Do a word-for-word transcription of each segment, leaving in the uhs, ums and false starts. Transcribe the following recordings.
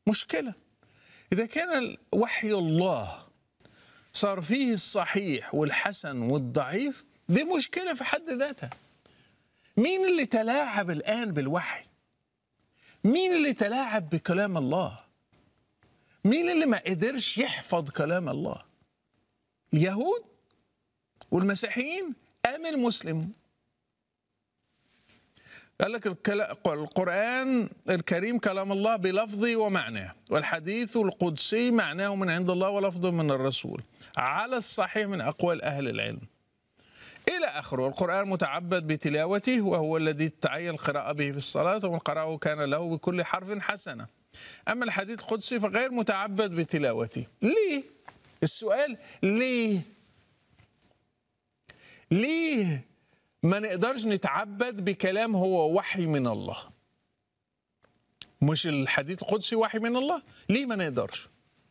مشكلة. إذا كان وحي الله صار فيه الصحيح والحسن والضعيف، دي مشكلة في حد ذاتها. مين اللي تلاعب الآن بالوحي؟ مين اللي تلاعب بكلام الله؟ مين اللي ما قدرش يحفظ كلام الله؟ اليهود والمسيحيين أم المسلمون؟ قال لك القرآن الكريم كلام الله بلفظه ومعناه، والحديث القدسي معناه من عند الله ولفظه من الرسول على الصحيح من أقوال أهل العلم إلى آخره. القرآن متعبد بتلاوته، وهو الذي تعين القراءة به في الصلاة، ومن قرأه كان له بكل حرف حسنة. أما الحديث القدسي فغير متعبد بتلاوته. ليه؟ السؤال ليه؟ ليه ما نقدرش نتعبد بكلام هو وحي من الله؟ مش الحديث القدسي وحي من الله؟ ليه ما نقدرش؟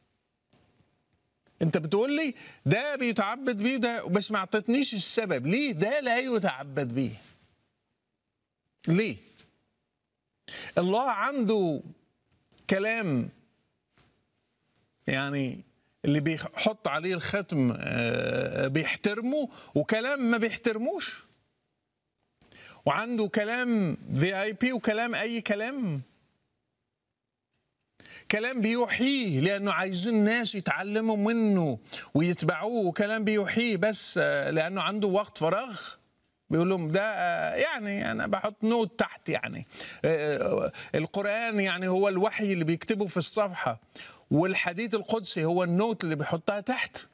انت بتقول لي ده بيتعبد بيه ده، بس ما اعطتنيش السبب ليه ده لا يتعبد بيه. ليه؟ الله عنده كلام يعني اللي بيحط عليه الختم بيحترمه، وكلام ما بيحترموش، وعنده كلام في اي بي وكلام اي كلام، كلام بيوحيه لأنه عايزين الناس يتعلموا منه ويتبعوه، وكلام بيوحيه بس لأنه عنده وقت فراغ بيقول لهم ده يعني أنا بحط نوت تحت. يعني القرآن يعني هو الوحي اللي بيكتبه في الصفحة، والحديث القدسي هو النوت اللي بيحطها تحت.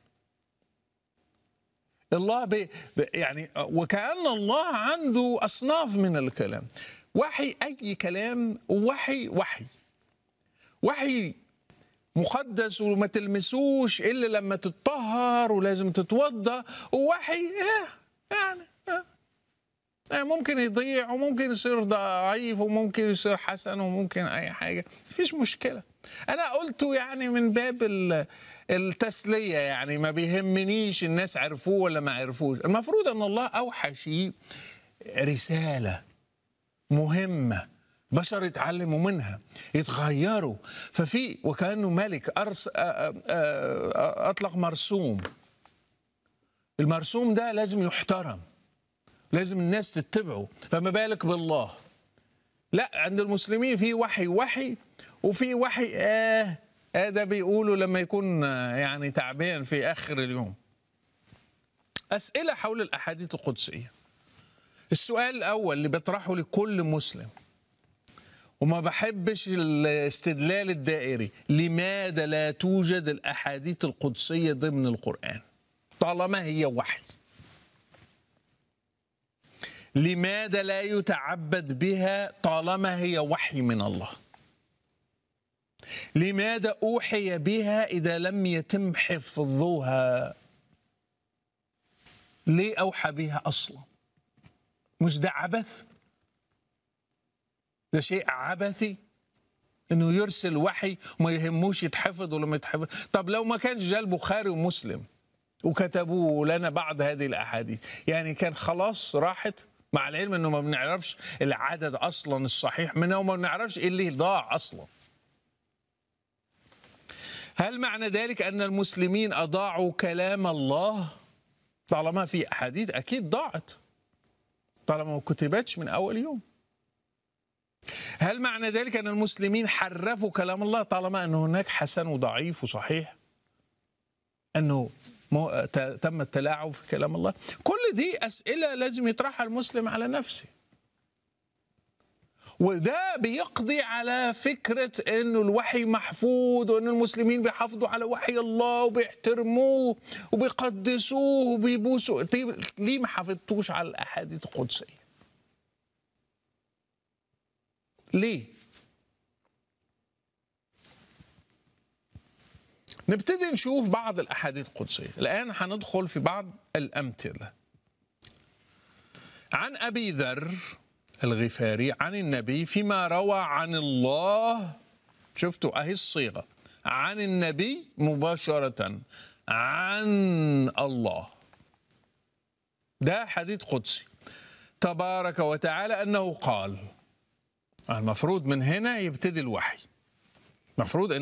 الله بي يعني وكأن الله عنده أصناف من الكلام. وحي أي كلام، وحي وحي وحي مقدس وما تلمسوش إلا لما تتطهر ولازم تتوضأ، ووحي يعني ممكن يضيع وممكن يصير ضعيف وممكن يصير حسن وممكن أي حاجة، مفيش مشكلة. أنا قلته يعني من باب التسلية، يعني ما بيهمنيش الناس عرفوه ولا ما عرفوش. المفروض أن الله أوحى شيء، رسالة مهمة بشر يتعلموا منها يتغيروا. ففي وكأنه ملك أرس أطلق مرسوم، المرسوم ده لازم يحترم، لازم الناس تتبعه، فما بالك بالله؟ لا، عند المسلمين في وحي وحي وفي وحي آه آه ده بيقولوا لما يكون يعني تعبان في آخر اليوم. أسئلة حول الأحاديث القدسية. السؤال الأول اللي بطرحه لكل مسلم، وما بحبش الاستدلال الدائري، لماذا لا توجد الأحاديث القدسية ضمن القرآن طالما هي وحي؟ لماذا لا يتعبد بها طالما هي وحي من الله؟ لماذا أوحي بها إذا لم يتم حفظها؟ ليه أوحى بها أصلا؟ مش ده عبث؟ ده شيء عبثي انه يرسل وحي وما يهموش يتحفظ ولا ما يتحفظ. طب لو ما كانش جاء البخاري ومسلم وكتبوا لنا بعض هذه الاحاديث، يعني كان خلاص راحت، مع العلم انه ما بنعرفش العدد اصلا الصحيح منها وما بنعرفش ايه اللي ضاع اصلا. هل معنى ذلك ان المسلمين اضاعوا كلام الله طالما في احاديث؟ اكيد ضاعت طالما ما كتبتش من اول يوم. هل معنى ذلك أن المسلمين حرفوا كلام الله طالما أن هناك حسن وضعيف وصحيح؟ أنه تم التلاعب في كلام الله؟ كل دي أسئلة لازم يطرحها المسلم على نفسه، وده بيقضي على فكرة أنه الوحي محفوظ وأن المسلمين بيحافظوا على وحي الله وبيحترموه وبيقدسوه وبيبوسوا. طيب ليه ما حافظتوش على الأحاديث القدسية؟ ليه؟ نبتدي نشوف بعض الأحاديث القدسية. الآن هندخل في بعض الأمثلة. عن أبي ذر الغفاري عن النبي فيما روى عن الله، شفتوا أهي الصيغة، عن النبي مباشرة عن الله، ده حديث قدسي تبارك وتعالى أنه قال. المفروض من هنا يبتدي الوحي، مفروض